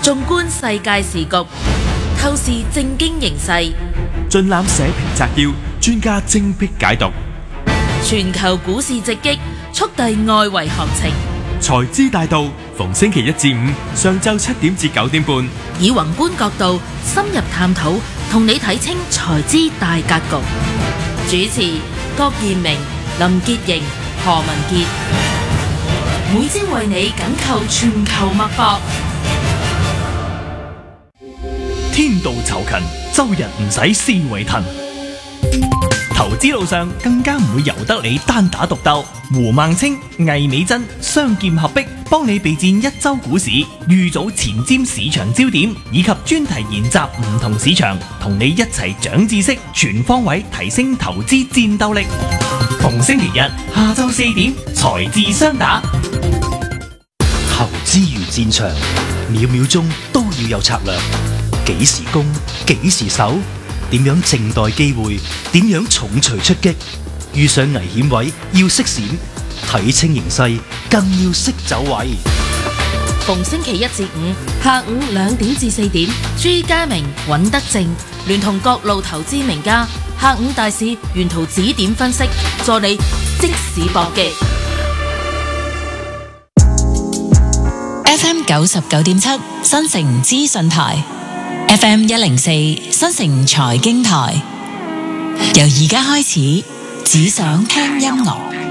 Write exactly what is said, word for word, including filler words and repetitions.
縱觀世界時局，透視政經形勢， 盡覽社評摘要，專家精闢解讀。 全球股市直擊，速遞外圍行情。 財資大道，逢星期一至五上晝七點至九點半， 以宏觀角度深入探討，同你睇清財資大格局。主持郭彥明、林潔瑩、何文傑，每朝為你緊扣全球脈搏。 天道酬勤，周日唔使思維騰。投資路上更加唔會由得你單打獨鬥。胡孟青、魏美珍雙劍合璧，幫你備戰一周股市，預早前瞻市場焦點，以及專題研習唔同市場，同你一齊長知識，全方位提升投資戰鬥力。逢星期日下晝四點，財智雙打。 投資如戰場，秒秒鐘都要有策略。幾時攻，幾時守，點樣靜待機會，點樣重錘出擊。遇上危險位要識閃，睇清形勢更要識走位。 逢星期一至五下午兩點至四點，朱家明、尹德正聯同各路投資名家，下午大市沿途指點分析，助你即時搏擊。 F M 九十九點七新城資訊台，F M 一零四新城財經台，由而家開始，只想聽音樂。